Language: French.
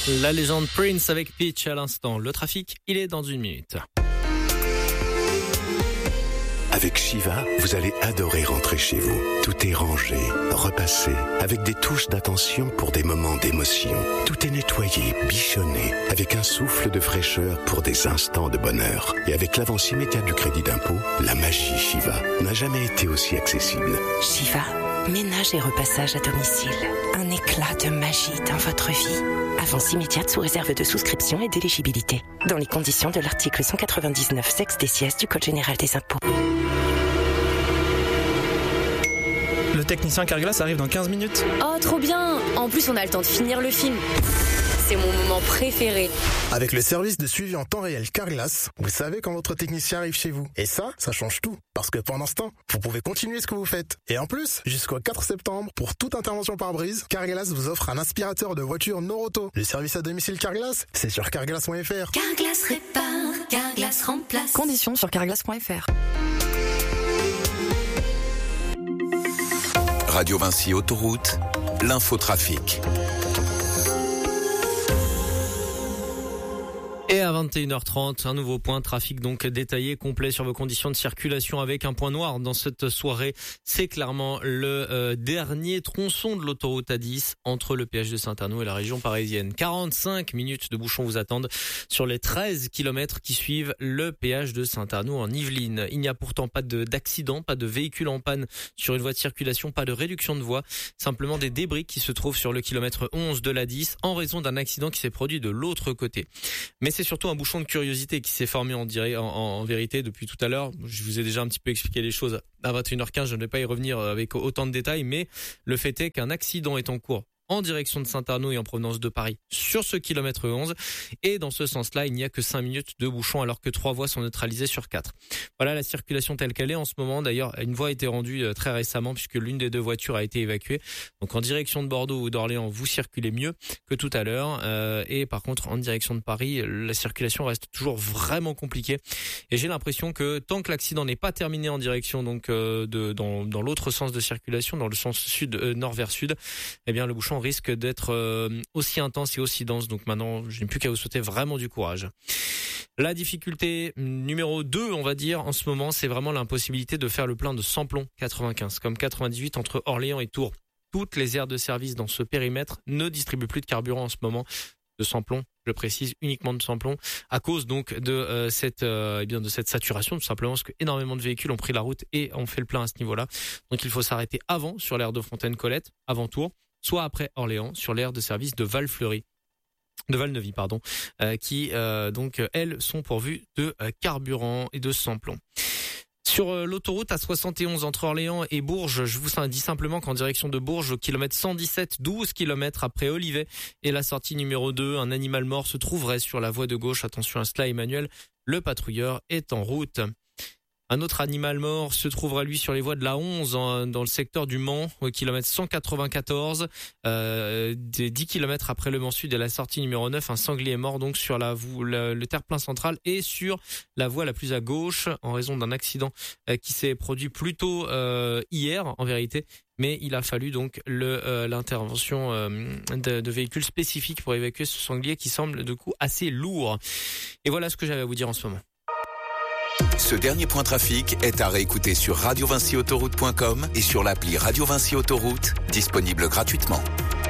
La légende Prince avec Peach à l'instant. Le trafic, il est dans 1 minute. Avec Shiva, vous allez adorer rentrer chez vous. Tout est rangé, repassé, avec des touches d'attention pour des moments d'émotion. Tout est nettoyé, bichonné, avec un souffle de fraîcheur pour des instants de bonheur. Et avec l'avance immédiate du crédit d'impôt, la magie Shiva n'a jamais été aussi accessible. Shiva, ménage et repassage à domicile. Un éclat de magie dans votre vie. Avance immédiate sous réserve de souscription et d'éligibilité. Dans les conditions de l'article 199 sexe des sièges du Code général des impôts. Le technicien Carglass arrive dans 15 minutes. Oh, trop bien! En plus, on a le temps de finir le film. C'est mon moment préféré. Avec le service de suivi en temps réel Carglass, vous savez quand votre technicien arrive chez vous. Et ça change tout. Parce que pendant ce temps, vous pouvez continuer ce que vous faites. Et en plus, jusqu'au 4 septembre, pour toute intervention par brise, Carglass vous offre un aspirateur de voiture Noroto. Le service à domicile Carglass, c'est sur carglass.fr. Carglass répare, Carglass remplace. Conditions sur carglass.fr. Radio Vinci Autoroute, l'infotrafic. Et à 21h30, un nouveau point trafic donc détaillé, complet sur vos conditions de circulation avec un point noir dans cette soirée. C'est clairement le dernier tronçon de l'autoroute A10 entre le péage de Saint-Arnoult et la région parisienne. 45 minutes de bouchons vous attendent sur les 13 kilomètres qui suivent le péage de Saint-Arnoult en Yvelines. Il n'y a pourtant pas d'accident, pas de véhicule en panne sur une voie de circulation, pas de réduction de voie, simplement des débris qui se trouvent sur le kilomètre 11 de l'A10 en raison d'un accident qui s'est produit de l'autre côté. Mais c'est surtout un bouchon de curiosité qui s'est formé en vérité depuis tout à l'heure. Je vous ai déjà un petit peu expliqué les choses à 21h15, je ne vais pas y revenir avec autant de détails, mais le fait est qu'un accident est en cours en direction de Saint-Arnoult et en provenance de Paris sur ce kilomètre 11. Et dans ce sens-là, il n'y a que 5 minutes de bouchon alors que 3 voies sont neutralisées sur 4. Voilà la circulation telle qu'elle est en ce moment. D'ailleurs, une voie a été rendue très récemment puisque l'une des 2 voitures a été évacuée. Donc en direction de Bordeaux ou d'Orléans, vous circulez mieux que tout à l'heure. Et par contre, en direction de Paris, la circulation reste toujours vraiment compliquée. Et j'ai l'impression que tant que l'accident n'est pas terminé en direction donc dans l'autre sens de circulation, dans le sens sud nord vers sud, eh bien le bouchon risque d'être aussi intense et aussi dense. Donc maintenant, je n'ai plus qu'à vous souhaiter vraiment du courage. La difficulté numéro 2, on va dire, en ce moment, c'est vraiment l'impossibilité de faire le plein de samplon 95, comme 98 entre Orléans et Tours. Toutes les aires de service dans ce périmètre ne distribuent plus de carburant en ce moment, de samplon, je précise, uniquement de samplon, à cause donc de cette saturation, tout simplement parce que énormément de véhicules ont pris la route et ont fait le plein à ce niveau-là. Donc il faut s'arrêter avant sur l'aire de Fontaine-Colette, avant Tours, soit après Orléans, sur l'aire de service de Valneuvy, qui donc elles sont pourvues de carburant et de samplon. Sur l'autoroute A71 entre Orléans et Bourges, je vous dis simplement qu'en direction de Bourges, au kilomètre 117, 12 km après Olivet et la sortie numéro 2, un animal mort se trouverait sur la voie de gauche. Attention à cela, Emmanuel, le patrouilleur est en route. Un autre animal mort se trouvera lui sur les voies de la 11 dans le secteur du Mans au kilomètre 194, des 10 km après Le Mans Sud et la sortie numéro 9, un sanglier est mort donc sur le terre-plein central et sur la voie la plus à gauche en raison d'un accident qui s'est produit plus tôt hier en vérité. Mais il a fallu donc l'intervention de véhicules spécifiques pour évacuer ce sanglier qui semble du coup assez lourd. Et voilà ce que j'avais à vous dire en ce moment. Ce dernier point trafic est à réécouter sur radiovinciautoroute.com et sur l'appli Radio Vinci Autoroute, disponible gratuitement.